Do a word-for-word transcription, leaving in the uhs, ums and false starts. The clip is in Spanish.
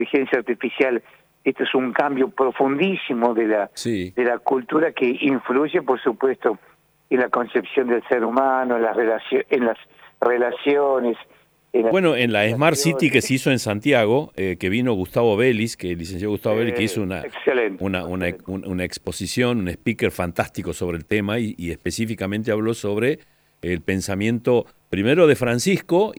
inteligencia artificial, esto es un cambio profundísimo de la, sí. de la cultura que influye, por supuesto, en la concepción del ser humano, en las, relacio en las relaciones. En las bueno, en la Smart City que se hizo en Santiago, eh, que vino Gustavo Vélez, que el licenciado Gustavo Vélez, que hizo una, excelente, una, una, excelente. una exposición, un speaker fantástico sobre el tema y, y específicamente habló sobre el pensamiento primero de Francisco